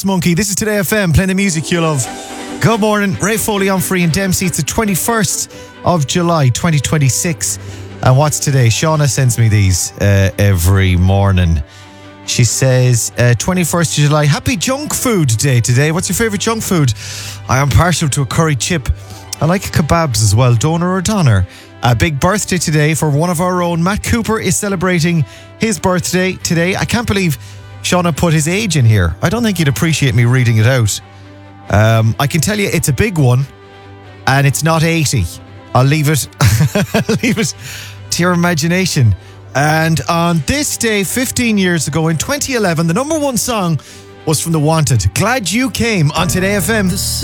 Monkey. This is Today FM, playing the music you love. Good morning, Ray Foley on Free and Dempsey. It's the 21st of July 2026. And what's today? Shauna sends me these every morning. She says 21st of July, happy junk food day today. What's your favourite junk food? I am partial to a curry chip. I like kebabs as well, doner or doner. A big birthday today for one of our own. Matt Cooper is celebrating his birthday today. I can't believe Shauna put his age in here. I don't think you'd appreciate me reading it out. I can tell you it's a big one, and it's not 80. I'll leave it to your imagination. And on this day, 15 years ago, in 2011, the number one song was from The Wanted. Glad You Came on Today FM.